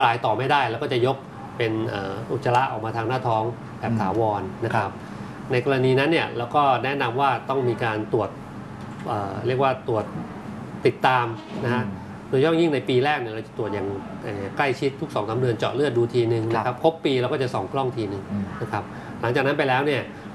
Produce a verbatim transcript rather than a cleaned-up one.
ปลายต่อไม่ได้แล้วก็จะยกเป็นอุจจาระออกมาทางหน้าท้องแบบถาวรนะครับในกรณีนั้นเนี่ยเราก็แนะนำว่าต้องมีการตรวจ เอ่อ เรียกว่าตรวจติดตามนะฮะโดยเฉพาะยิ่งในปีแรกเนี่ยเราจะตรวจอย่างใกล้ชิดทุก สองถึงสาม เดือนเจาะเลือดดูทีนึงนะครับครบปีเราก็จะส่องกล้องทีนึงนะครับหลังจากนั้นไปแล้วเนี่ย